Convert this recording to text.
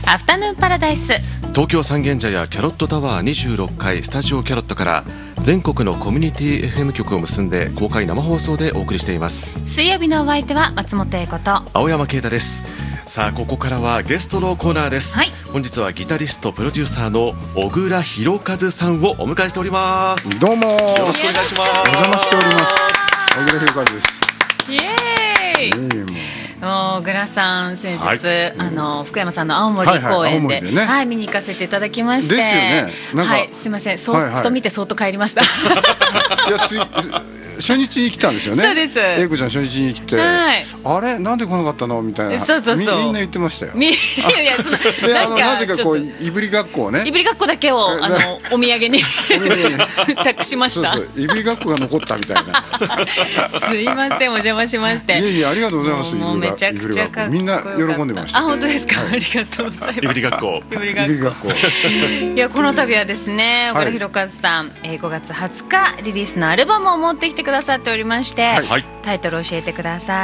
アフタヌーンパラダイス。 東京三軒茶屋キャロットタワー26階スタジオキャロットから全国のコミュニティ FM 局を結んで公開生放送でお送りしています。 水曜日のお相手は松本英子と青山啓太です。さあここからはゲストのコーナーです、 はい、 本日はギタリストプロデューサーの小倉弘和さんをお迎えしております。 どうもよろしくお願いします。 お邪魔しております。小倉弘和です。 イエーイ。小倉さん先日、はい、福山さんの青森公演で、はいはい、見に行かせていただきまして、 ですよね。なんか、 はい、すいません、そっと見てそっと帰りました。 いや初日に来たんですよね。 そうです。 英子ちゃん初日に来て、はい、あれなんで来なかったのみたいな。 そうそうそう。 みんな言ってましたよ。 いやなぜかこういぶりがっこをね。 いぶりがっこだけをお土産に託しました。 そうそう、いぶりがっこが残ったみたいな。 すいません、お邪魔しまして。 いえいえ、ありがとうございます。 もうめちゃくちゃかっこよかった。 みんな喜んでました。 あ、本当ですか。ありがとうございます。 いぶりがっこ。 いぶりがっこ。いや、この度はですね、小倉弘和さん、5月20日リリースのアルバムを持ってきてくださっておりまして、タイトルを教えてください。